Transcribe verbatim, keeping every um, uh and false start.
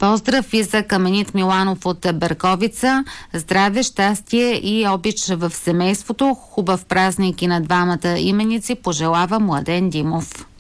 Поздрав и за Каменит Миланов от Берковица. Здраве, щастие и обич в семейството. Хубав празник и на двамата именици пожелава Младен Димов.